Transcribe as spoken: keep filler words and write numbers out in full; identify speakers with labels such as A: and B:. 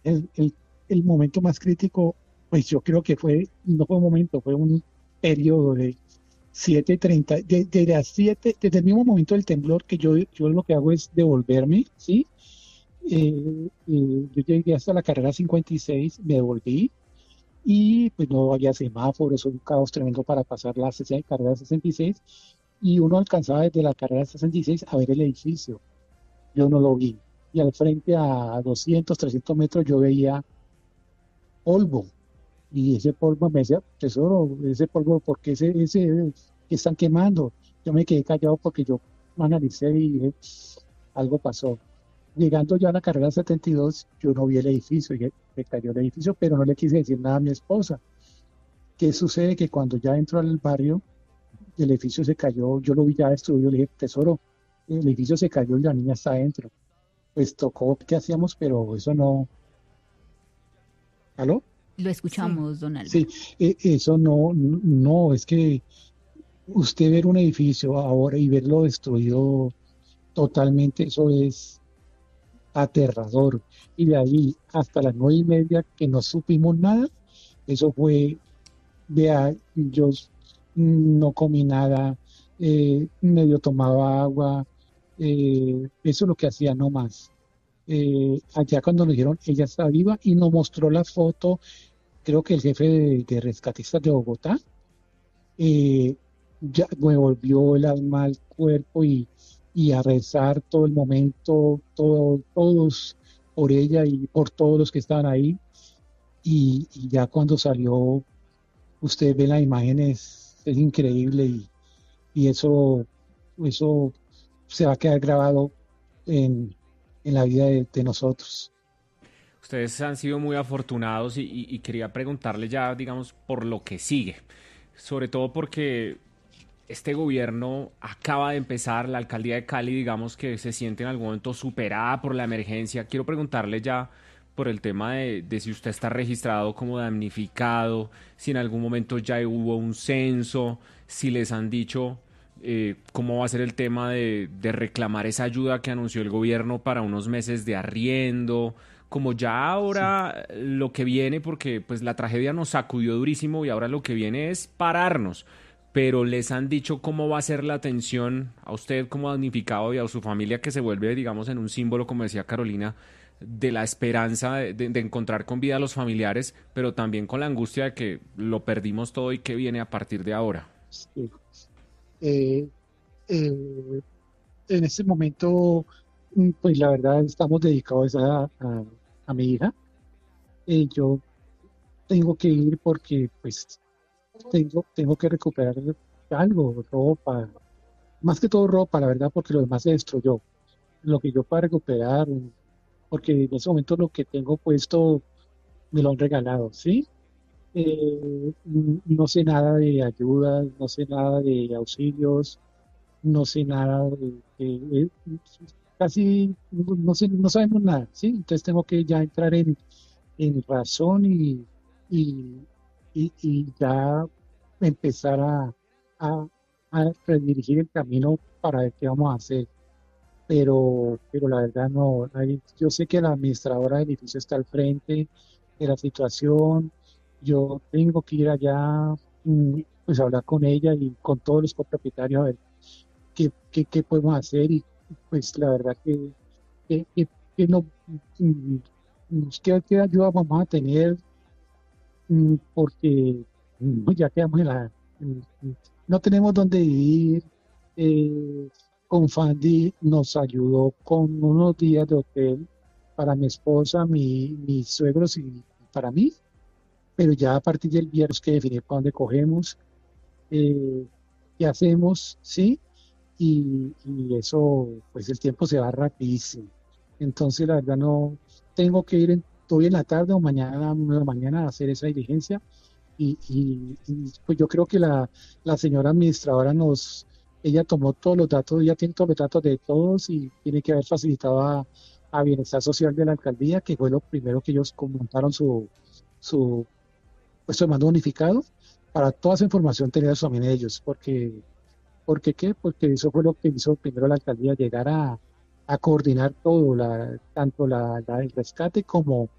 A: el, el, el momento más crítico, pues yo creo que fue, no fue un momento, fue un periodo de siete treinta de, de las siete desde el mismo momento del temblor que yo, yo lo que hago es devolverme, ¿sí? Eh, eh, yo llegué hasta la carrera cincuenta y seis, me devolví y pues no había semáforos, un caos tremendo para pasar la sesen- carrera sesenta y seis y uno alcanzaba desde la carrera sesenta y seis a ver el edificio. Yo no lo vi. Y al frente a doscientos trescientos metros yo veía polvo. Y ese polvo me decía, tesoro, ese polvo, ¿por qué ese, ese que están quemando? Yo me quedé callado porque yo analicé y dije, algo pasó. Llegando ya a la carrera setenta y dos, yo no vi el edificio, y me cayó el edificio, pero no le quise decir nada a mi esposa. ¿Qué sucede? Que cuando ya entro al barrio, el edificio se cayó, yo lo vi ya de estudio, le dije, tesoro, el edificio se cayó y la niña está adentro. Pues tocó, ¿qué hacíamos? Pero eso no, ¿aló?
B: Lo
A: Sí.
B: escuchamos, don
A: Sí,
B: Álvaro.
A: e- eso no, no, es que usted ver un edificio ahora y verlo destruido totalmente, eso es aterrador. Y de ahí hasta las nueve y media que no supimos nada, eso fue, vea, yo no comí nada, eh, medio tomaba agua, eh, eso es lo que hacía, no más. Eh, allá cuando nos dijeron, ella está viva y nos mostró la foto, creo que el jefe de, de rescatistas de Bogotá, eh, ya me volvió el alma al cuerpo y, y a rezar todo el momento, todo, todos por ella y por todos los que estaban ahí. Y, y ya cuando salió, usted ve las imágenes, es increíble y, y eso, eso se va a quedar grabado en, en la vida de, de nosotros.
C: Ustedes han sido muy afortunados y, y- y quería preguntarle ya, digamos, por lo que sigue. Sobre todo porque este gobierno acaba de empezar, la alcaldía de Cali, digamos que se siente en algún momento superada por la emergencia. Quiero preguntarle ya por el tema de, de si usted está registrado como damnificado, si en algún momento ya hubo un censo, si les han dicho eh, cómo va a ser el tema de, de reclamar esa ayuda que anunció el gobierno para unos meses de arriendo, como ya
A: Sí.
C: ahora lo que viene, porque pues la tragedia nos sacudió durísimo y ahora lo que viene es pararnos, pero les han dicho cómo va a ser la atención a usted como damnificado y a su familia que se vuelve, digamos, en un símbolo, como decía Carolina, de la esperanza de, de, de encontrar con vida a los familiares, pero también con la angustia de que lo perdimos todo y que viene a partir de ahora.
A: Sí. Eh, eh, en este momento, mm, pues la verdad estamos dedicados a, a, a mi hija. Eh, yo tengo que ir porque pues tengo, tengo que recuperar algo, ropa, más que todo ropa, la verdad, porque lo demás se destruyó. Lo que yo pueda recuperar, porque en ese momento lo que tengo puesto me lo han regalado, ¿sí? Eh, n- no sé nada de ayudas, no sé nada de auxilios, no sé nada de, de- eh, casi no no sé, no sabemos nada, ¿sí? Entonces tengo que ya entrar en, en razón y, y, y, y ya empezar a, a, a redirigir el camino para ver qué vamos a hacer. Pero, pero la verdad no, hay- yo sé que la administradora del edificio está al frente de la situación, yo tengo que ir allá, mm, pues a hablar con ella y con todos los copropietarios a ver qué, qué, qué podemos hacer y pues la verdad que, que, que- que no, mm, mm, ¿qué, qué ayuda vamos a tener? Mm, porque mm, ya quedamos en la, mm, mm, no tenemos dónde vivir. eh, con Fandi nos ayudó con unos días de hotel para mi esposa, mi, mis suegros y para mí, pero ya a partir del viernes que definir para dónde cogemos, eh, qué hacemos, ¿sí? Y, y eso, pues el tiempo se va rapidísimo. Entonces, la verdad no tengo que ir en, hoy en la tarde o mañana, en la mañana a hacer esa diligencia y, y- y, pues yo creo que la, la señora administradora nos, ella tomó todos los datos, ella tiene todos los datos de todos y tiene que haber facilitado a, a Bienestar Social de la alcaldía, que fue lo primero que ellos montaron su, su puesto de mando unificado, para toda esa información tener también ellos, porque, porque qué, porque eso fue lo que hizo primero la alcaldía, llegar a, a coordinar todo, la, tanto la, la, el rescate como